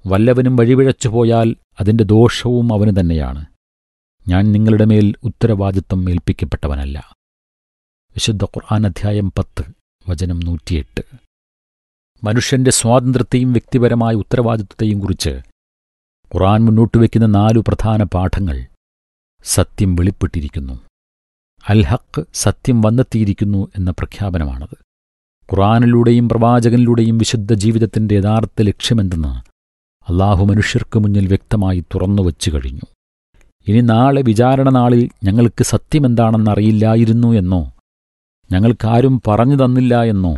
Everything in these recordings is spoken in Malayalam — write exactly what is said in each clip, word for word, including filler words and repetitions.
വല്ലവനും വഴിപിഴച്ചു പോയാൽ അതിന്റെ ദോഷവും അവന് തന്നെയാണ്. ഞാൻ നിങ്ങളുടെ മേൽ ഉത്തരവാദിത്വം ഏൽപ്പിക്കപ്പെട്ടവനല്ല. വിശുദ്ധ ഖുർആൻ അധ്യായം പത്ത് വചനം നൂറ്റിയെട്ട്. മനുഷ്യന്റെ സ്വാതന്ത്ര്യത്തെയും വ്യക്തിപരമായ ഉത്തരവാദിത്വത്തെയും കുറിച്ച് ഖുർആൻ മുന്നോട്ട് വയ്ക്കുന്ന നാലു പ്രധാന പാഠങ്ങൾ. സത്യം വെളിപ്പെട്ടിരിക്കുന്നു. അൽ ഹഖ്, സത്യം വന്നെത്തിയിരിക്കുന്നു എന്ന പ്രഖ്യാപനമാണത്. ഖുർആനിലൂടെയും പ്രവാചകനിലൂടെയും വിശുദ്ധ ജീവിതത്തിന്റെ യഥാർത്ഥ ലക്ഷ്യമെന്തെന്ന് അല്ലാഹു മനുഷ്യർക്ക് മുന്നിൽ വ്യക്തമായി തുറന്നുവച്ചു കഴിഞ്ഞു. ഇനി നാളെ വിചാരണ നാളിൽ ഞങ്ങൾക്ക് സത്യമെന്താണെന്നറിയില്ലായിരുന്നു എന്നോ ഞങ്ങൾക്കാരും പറഞ്ഞു തന്നില്ല എന്നോ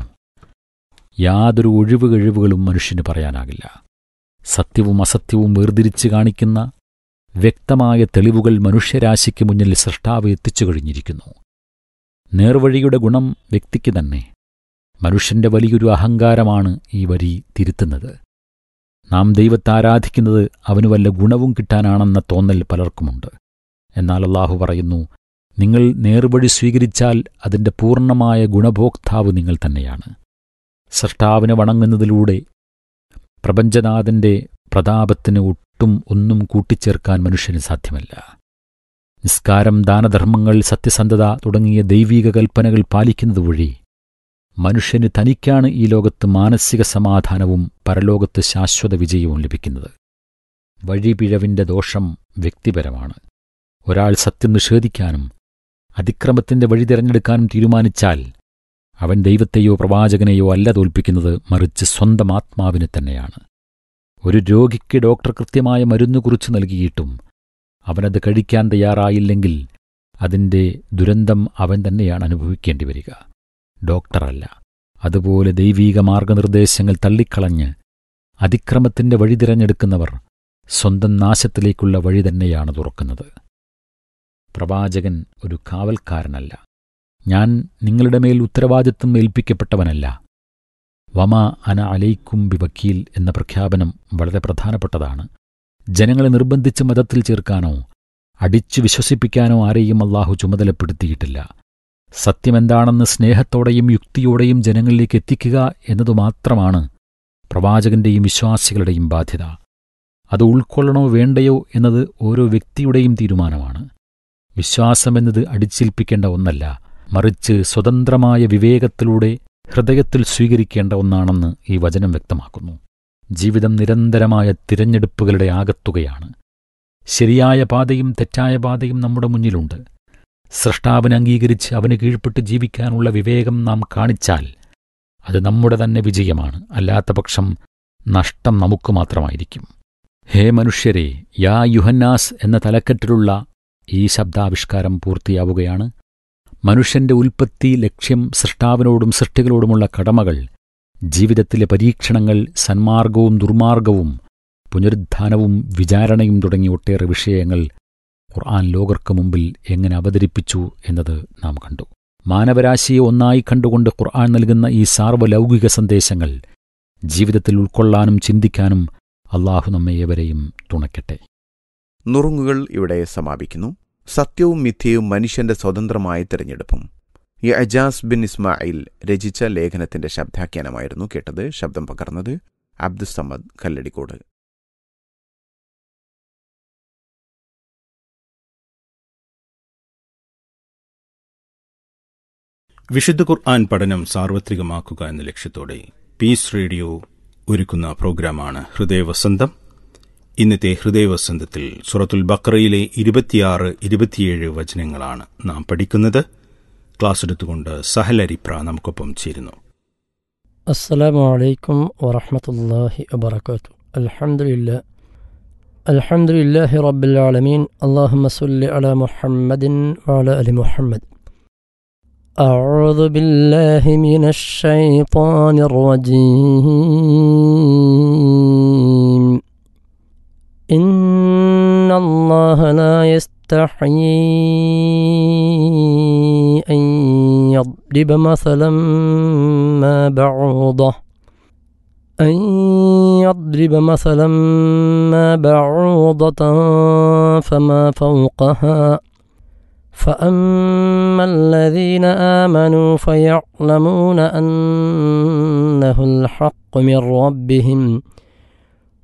യാതൊരു ഒഴിവ് കഴിവുകളും മനുഷ്യന് പറയാനാകില്ല. സത്യവും അസത്യവും വേർതിരിച്ച് കാണിക്കുന്ന വ്യക്തമായ തെളിവുകൾ മനുഷ്യരാശിക്ക് മുന്നിൽ സൃഷ്ടാവ് എത്തിച്ചു കഴിഞ്ഞിരിക്കുന്നു. നേർവഴിയുടെ ഗുണം വ്യക്തിക്ക് തന്നെ. മനുഷ്യന്റെ വലിയൊരു അഹങ്കാരമാണ് ഈ വരി തിരുത്തുന്നത്. നാം ദൈവത്തെ ആരാധിക്കുന്നത് അവന് വല്ല ഗുണവും കിട്ടാനാണെന്ന തോന്നൽ പലർക്കുമുണ്ട്. എന്നാൽ അല്ലാഹു പറയുന്നു, നിങ്ങൾ നേർവഴി സ്വീകരിച്ചാൽ അതിന്റെ പൂർണ്ണമായ ഗുണഭോക്താവ് നിങ്ങൾ തന്നെയാണ്. സൃഷ്ടാവിനെ വണങ്ങുന്നതിലൂടെ പ്രപഞ്ചനാഥന്റെ പ്രതാപത്തിന് ഒട്ടും ഒന്നും കൂട്ടിച്ചേർക്കാൻ മനുഷ്യന് സാധ്യമല്ല. നിസ്കാരം, ദാനധർമ്മങ്ങൾ, സത്യസന്ധത തുടങ്ങിയ ദൈവീക കൽപ്പനകൾ പാലിക്കുന്നത് വഴി മനുഷ്യന് തനിക്കാണ് ഈ ലോകത്ത് മാനസിക സമാധാനവും പരലോകത്ത് ശാശ്വത വിജയവും ലഭിക്കുന്നത്. വഴിപിഴവിന്റെ ദോഷം വ്യക്തിപരമാണ്. ഒരാൾ സത്യം നിഷേധിക്കാനും അതിക്രമത്തിന്റെ വഴി തിരഞ്ഞെടുക്കാനും തീരുമാനിച്ചാൽ അവൻ ദൈവത്തെയോ പ്രവാചകനെയോ അല്ല തോൽപ്പിക്കുന്നത്, മറിച്ച് സ്വന്തം ആത്മാവിനെ തന്നെയാണ്. ഒരു രോഗിക്ക് ഡോക്ടർ കൃത്യമായ മരുന്ന് കുറിച്ച് നൽകിയിട്ടും അവനത് കഴിക്കാൻ തയ്യാറായില്ലെങ്കിൽ അതിന്റെ ദുരന്തം അവൻ തന്നെയാണ് അനുഭവിക്കേണ്ടി വരിക, ഡോക്ടറല്ല. അതുപോലെ ദൈവീക മാർഗനിർദ്ദേശങ്ങൾ തള്ളിക്കളഞ്ഞ് അതിക്രമത്തിന്റെ വഴി തിരഞ്ഞെടുക്കുന്നവർ സ്വന്തം നാശത്തിലേക്കുള്ള വഴി തന്നെയാണ് തുറക്കുന്നത്. പ്രവാചകൻ ഒരു കാവൽക്കാരനല്ല. ഞാൻ നിങ്ങളുടെ മേൽ ഉത്തരവാദിത്വം ഏൽപ്പിക്കപ്പെട്ടവനല്ല. വമാ അന അലൈക്കും ബിവക്കീൽ എന്ന പ്രഖ്യാപനം വളരെ പ്രധാനപ്പെട്ടതാണ്. ജനങ്ങളെ നിർബന്ധിച്ച് മതത്തിൽ ചേർക്കാനോ അടിച്ചു വിശ്വസിപ്പിക്കാനോ ആരെയും അല്ലാഹു ചുമതലപ്പെടുത്തിയിട്ടില്ല. സത്യമെന്താണെന്ന് സ്നേഹത്തോടെയും യുക്തിയോടെയും ജനങ്ങളിലേക്ക് എത്തിക്കുക എന്നതുമാത്രമാണ് പ്രവാചകന്റെയും വിശ്വാസികളുടെയും ബാധ്യത. അത് ഉൾക്കൊള്ളണോ വേണ്ടയോ എന്നത് ഓരോ വ്യക്തിയുടെയും തീരുമാനമാണ്. വിശ്വാസമെന്നത് അടിച്ചേൽപ്പിക്കേണ്ട ഒന്നല്ല, മറിച്ച് സ്വതന്ത്രമായ വിവേകത്തിലൂടെ ഹൃദയത്തിൽ സ്വീകരിക്കേണ്ട ഒന്നാണെന്ന് ഈ വചനം വ്യക്തമാക്കുന്നു. ജീവിതം നിരന്തരമായ തിരഞ്ഞെടുപ്പുകളുടെ ആകത്തുകയാണ്. ശരിയായ പാതയും തെറ്റായ പാതയും നമ്മുടെ മുന്നിലുണ്ട്. സൃഷ്ടാവിനെ അംഗീകരിച്ച് അവന് കീഴ്പ്പെട്ട് ജീവിക്കാനുള്ള വിവേകം നാം കാണിച്ചാൽ അത് നമ്മുടെ തന്നെ വിജയമാണ്. അല്ലാത്തപക്ഷം നഷ്ടം നമുക്ക് മാത്രമായിരിക്കും. ഹേ മനുഷ്യരെ, യാ യുഹന്നാസ് എന്ന തലക്കെട്ടിലുള്ള ഈ ശബ്ദാവിഷ്കാരം പൂർത്തിയാവുകയാണ്. മനുഷ്യന്റെ ഉൽപ്പത്തി, ലക്ഷ്യം, സൃഷ്ടാവിനോടും സൃഷ്ടികളോടുമുള്ള കടമകൾ, ജീവിതത്തിലെ പരീക്ഷണങ്ങൾ, സന്മാർഗവും ദുർമാർഗവും, പുനരുദ്ധാനവും വിചാരണയും തുടങ്ങിയ ഒട്ടേറെ വിഷയങ്ങൾ ഖുർആൻ ലോകർക്ക് മുമ്പിൽ എങ്ങനെ അവതരിപ്പിച്ചു എന്നത് നാം കണ്ടു. മാനവരാശിയെ ഒന്നായി കണ്ടുകൊണ്ട് ഖുർആൻ നൽകുന്ന ഈ സാർവലൗകിക സന്ദേശങ്ങൾ ജീവിതത്തിൽ ഉൾക്കൊള്ളാനും ചിന്തിക്കാനും അല്ലാഹു നമ്മെ ഏവരെയും തുണയ്ക്കട്ടെ. നുറുങ്ങുകൾ ഇവിടെ സമാപിക്കുന്നു. സത്യവും മിഥ്യയും മനുഷ്യന്റെ സ്വതന്ത്രമായ തിരഞ്ഞെടുപ്പും യഅജാസ് ബിൻ ഇസ്മായിൽ രചിച്ച ലേഖനത്തിന്റെ ശബ്ദാഖ്യാനമായിരുന്നു കേട്ടത്. ശബ്ദം പകർന്നത് അബ്ദുസ്സമദ് കല്ലടിക്കോട്. വിശുദ്ധ ഖുർആൻ പഠനം സാർവത്രികമാക്കുക എന്ന ലക്ഷ്യത്തോടെ പീസ് റേഡിയോ ഒരുക്കുന്ന പ്രോഗ്രാമാണ് ഹൃദയവസന്തം. ഇന്നത്തെ ഹൃദയവസന്തത്തിൽ സൂറത്തുൽ ബഖറയിലെ ഇരുപത്തിയാറ് ഇരുപത്തിയേഴ് വചനങ്ങളാണ് നാം പഠിക്കുന്നത്. ക്ലാസ് എടുത്തുകൊണ്ട് സഹൽ അരിപ്ര നമുക്കൊപ്പം ചേരുന്നു. അസ്സലാമു അലൈക്കും വറഹ്മത്തുള്ളാഹി വബറകാതുഹു. അൽഹംദുലില്ലാ അൽഹംദുലില്ലാഹി റബ്ബിൽ ആലമീൻ. അല്ലാഹുമ്മ സ്വല്ലി അലാ മുഹമ്മദിൻ വഅലാ ആലി മുഹമ്മദ്. أعوذ بالله من الشيطان الرجيم. إن الله لا يستحيي أن يضرب مثلا ما بعوضة أن يضرب مثلا ما بعوضة فما فوقها فأما الذين آمنوا فيعلمون أنه الحق من ربهم